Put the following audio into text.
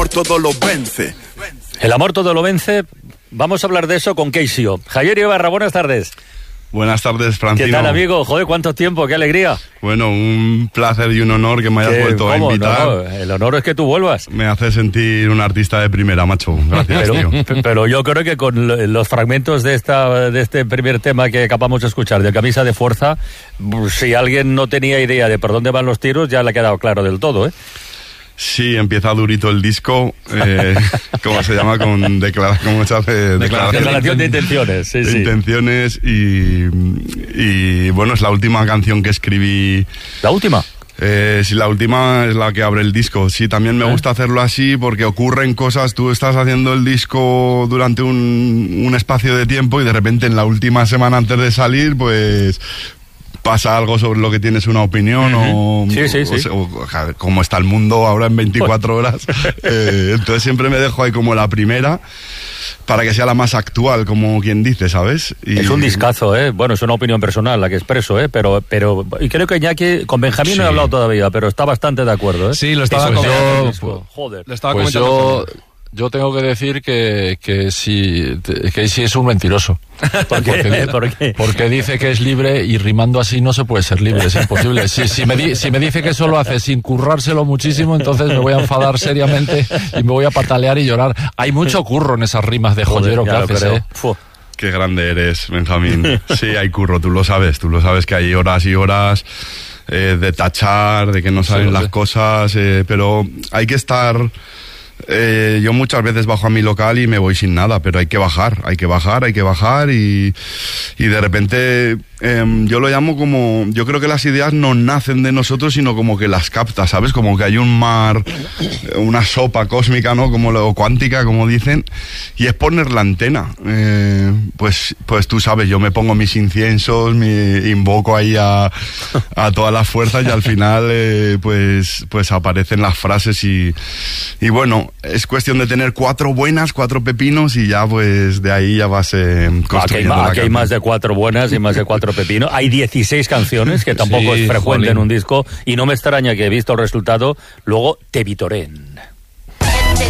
amor todo lo vence. El amor todo lo vence. Vamos a hablar de eso con Keisio. Javier Ibarra, buenas tardes. Buenas tardes, Francino. ¿Qué tal, amigo? Joder, ¿cuánto tiempo? ¡Qué alegría! Bueno, un placer y un honor que me hayas vuelto a invitar. No, el honor es que tú vuelvas. Me hace sentir un artista de primera, macho. Gracias, tío. Pero yo creo que con los fragmentos de este primer tema que acabamos de escuchar, de Camisa de Fuerza, si alguien no tenía idea de por dónde van los tiros, ya le ha quedado claro del todo, ¿eh? Sí, empieza durito el disco, ¿cómo se llama? Declaración de intenciones, sí, sí. Intenciones y bueno, es la última canción que escribí. ¿La última? Sí, la última es la que abre el disco. Sí, también me gusta hacerlo así porque ocurren cosas. Tú estás haciendo el disco durante un espacio de tiempo y de repente en la última semana antes de salir, pues pasa algo sobre lo que tienes una opinión o cómo está el mundo ahora en 24 horas. Entonces siempre me dejo ahí como la primera para que sea la más actual, como quien dice, ¿sabes? Es un discazo, ¿eh? Bueno, es una opinión personal la que expreso, ¿eh? Pero y creo que Iñaki, con Benjamín no he hablado todavía, pero está bastante de acuerdo, ¿eh? Sí, lo estaba comentando. Joder. Lo estaba comentando. Yo tengo que decir que sí es un mentiroso. ¿Por qué? Porque dice que es libre y rimando así no se puede ser libre, es imposible. Si me dice que eso lo hace sin currárselo muchísimo, entonces me voy a enfadar seriamente y me voy a patalear y llorar. Hay mucho curro en esas rimas de joyero que haces, ¿eh? Qué grande eres, Benjamín. Sí, hay curro, tú lo sabes que hay horas y horas de tachar, de que no salen las cosas, pero hay que estar... yo muchas veces bajo a mi local y me voy sin nada, pero hay que bajar y de repente yo lo llamo como, yo creo que las ideas no nacen de nosotros sino como que las captas, ¿sabes? Como que hay un mar, una sopa cósmica, ¿no? O cuántica, como dicen, y es poner la antena. Pues tú sabes, yo me pongo mis inciensos, invoco ahí a todas las fuerzas y al final pues aparecen las frases y bueno, es cuestión de tener 4 buenas, 4 pepinos y ya pues de ahí ya vas construyendo aquí hay más de 4 buenas y más de 4 pepinos. Hay 16 canciones, que tampoco es frecuente en un disco, y no me extraña que, visto el resultado, luego te vitoren.